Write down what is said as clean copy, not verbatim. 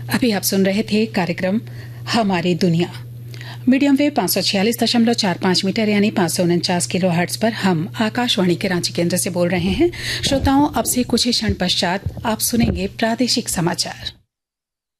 अभी आप सुन रहे थे कार्यक्रम हमारी दुनिया। मीडियम वेव 546.45 मीटर यानी 549 किलो हर्ट्ज पर हम आकाशवाणी के रांची केंद्र से बोल रहे हैं। श्रोताओं, अब से कुछ ही क्षण पश्चात आप सुनेंगे प्रादेशिक समाचार।